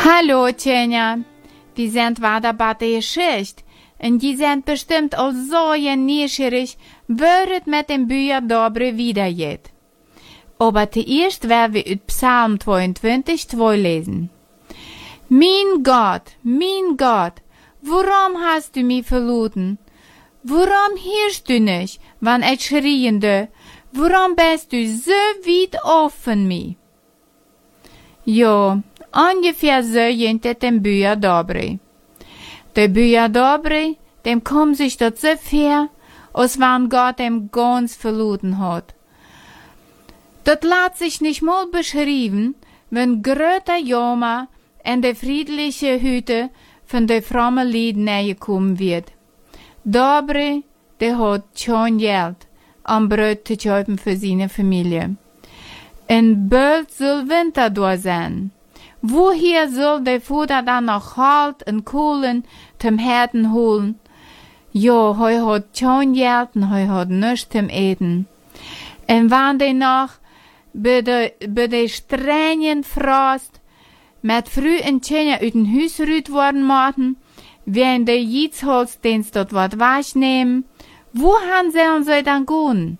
Hallo, Tjenja. Die sind weiter bei der Geschichte. Und die sind bestimmt auch so neugierig, wer es mit dem Bücher Dobre wiedergeht. Aber zuerst werden wir aus Psalm 22 lesen. Mein Gott, warum hast du mich verloren? Warum hörst du nicht, wann ich schreiende? Warum bist du so weit auf von mir? Ja, ungefähr so geht es dem Bücher Dobre. Der Bücher Dobre, dem kommt sich dort so fair, als wann Gott ihm ganz verloren hat. Dort lässt sich nicht mal beschreiben, wenn größer Joma in der friedliche Hütte von der frommen Lied näher kommen wird. Dobre, der hat schon Geld, um Brot zu kaufen für seine Familie. Und bald soll Winter da sein. Woher soll der Vater dann noch Halt und Kohlen zum Herden holen? Ja, er hat schon Geld und er hat nichts zum Eten. Und wenn der noch bei der strengen Frost mit früh in Tjenja uit den Hüs rüt worden machen, während der Jitzholzdienst dort wat wegnehmen, wohin sollen sie dann gehen?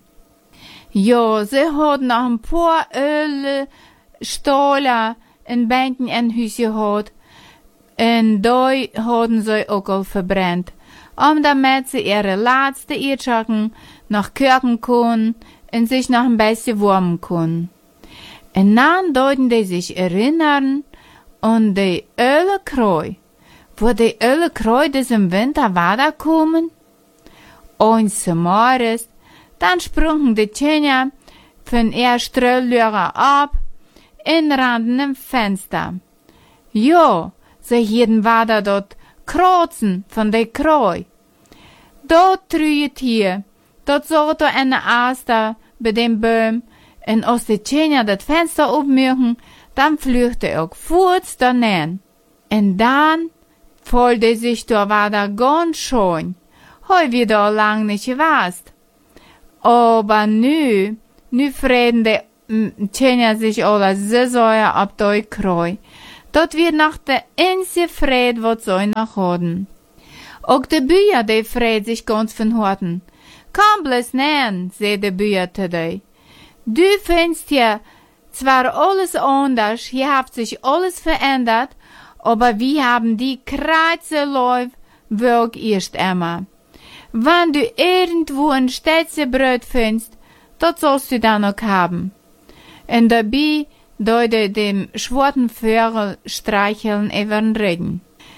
Ja, sie hat noch ein paar Öle, Stoller in Bänken in Hüs gehabt, und da haben sie auch all verbrennt, damit sie ihre letzte Erschaken noch kirken können und sich noch ein bisschen wärmen können. Und dann deuten die sich erinnern an die Ölekräu, wo die Ölekräu des im Winter weiterkommen. Und zum Morgen, dann sprungen die Tjenja von ihr Ströllörer ab und rannten im Fenster. Ja, sie hielten weiter dort Krotzen von der Kräu. Dort trüget hier, dort saht eine Aster bei dem Baum, und als die Tjenja das Fenster aufmachen, dann flüchte er auch kurz daneben. Und dann folgte sich da weiter ganz schön. Heu wir da lang nicht gewasst. Aber nu freden die Tjenja sich alle so sehr ab der Kräu. Dort wird noch der einzige Fried, was sie noch haben. Auch die Bücher, die freut sich ganz von Horten. Komm bloß nähen, sagt die Bücher zu dir. Du findest ja zwar alles anders, hier hat sich alles verändert, aber wir haben die Kreuze läuft, wirk erst immer. Wenn du irgendwo ein Städtebrot findest, dort sollst du dann noch haben. Und dabei deute dem schwarzen Vögel streicheln über den Rücken.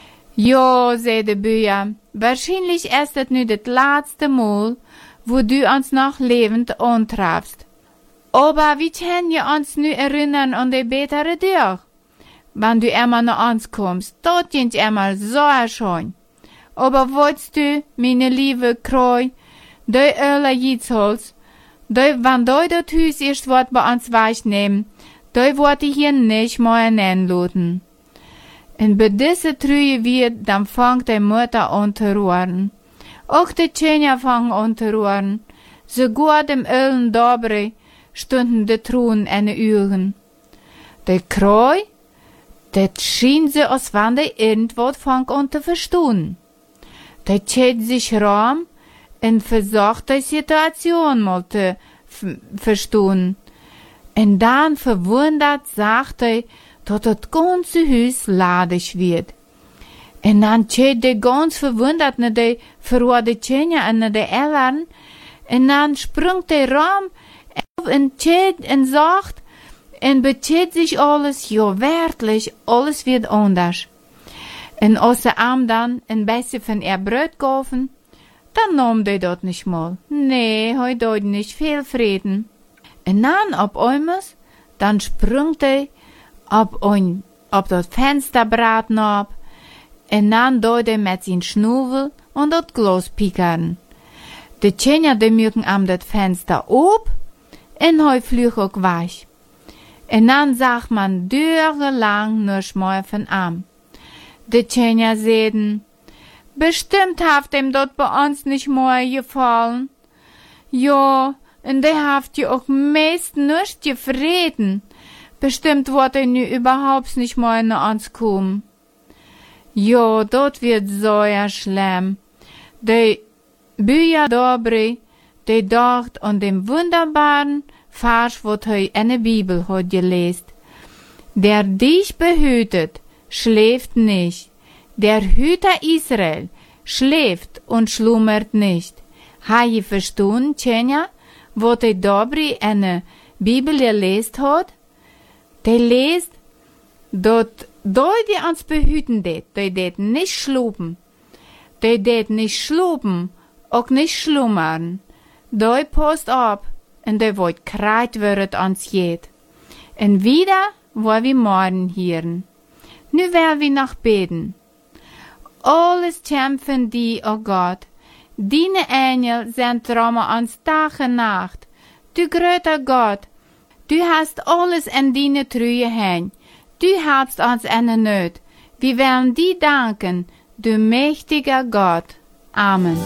Ja, sagt die Bücher, wahrscheinlich ist das nur das letzte Mal, wo du uns noch lebend antreffst. Aber wie können wir uns nu erinnern an die bessere Tag? Wenn du immer nach uns kommst, dort geht immer so schön. Aber wolltest du, meine liebe Kräu, die Öle Jitzholz, wenn du das Hüs erst wird bei uns wegnehmen, die wird ich hier nicht mehr nennen. Und bei dieser Trühe wird, dann fängt die Mutter an zu rühren. Auch die Tjenja fangen an zu rühren. Sogar dem Ölen Dobre stunden die Truhen in den Uhren. Die Kräu, das schien sie, als wenn die irgendwas fangen an zu verstehen. Die zieht sich rum und versucht die Situation mal zu verstehen. Und dann verwundert sagt er, dass das ganze Haus ladig wird. Und dann steht der ganz verwundert nach der verrohrte Tjenja und nach der Eltern. Und dann sprungt der Raum und steht und sagt und bezieht sich alles, ja wirklich, alles wird anders. Und als der Arm dann ein bisschen von ihr Brot kaufen, dann nahm der dort nicht mal. Nee, heute dort nicht viel Frieden. Und dann ab einmal, dann sprungt er ab das Fensterbraten ab, und dann dort er mit seinem Schnuvel und das Glas pickern. Die Tjenja, die mögen am das Fenster ab, und heu flüch auch weg. Und dann sagt man lang nicht mehr von am. Die Tjenja säden, bestimmt haft ihm dort bei uns nicht mehr gefallen. Ja, und der haft ja auch meist nicht gefreden. Bestimmt wird nu überhaupt nicht mal nach uns kommen. Jo, dort wird so ja schlimm. Die Bücher Dobry, die dacht an dem wunderbaren Vers, was er in der Bibel hat gelesen. Der dich behütet, schläft nicht. Der Hüter Israel schläft und schlummert nicht. Ha je verstanden, Tjenja, was der Dobry in der Bibel gelesen hat? Der liest, dort die uns behüten die nicht schlupen. Die nicht schlupen, auch nicht schlummern. Die passt ab, und die wollt kreit wird ans jet. Und wieder wollen wir morgen hören. Nu werden wir noch beten. Alles kämpfen die, o Gott. Deine Engel sind drum ans Tag und Nacht. Du größter Gott, du hast alles in deine Treue Hand. Du hast uns in der Not. Wir wollen dir danken, du mächtiger Gott. Amen.